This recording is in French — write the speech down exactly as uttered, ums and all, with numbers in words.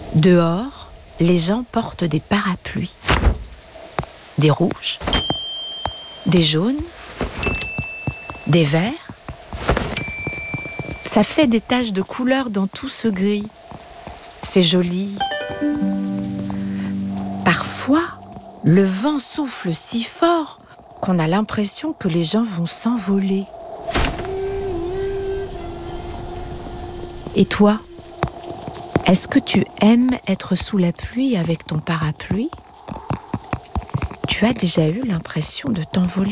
Dehors, les gens portent des parapluies. Des rouges, des jaunes, des verts. Ça fait des taches de couleur dans tout ce gris. C'est joli. Parfois, le vent souffle si fort qu'on a l'impression que les gens vont s'envoler. Et toi, est-ce que tu aimes être sous la pluie avec ton parapluie ? Tu as déjà eu l'impression de t'envoler ?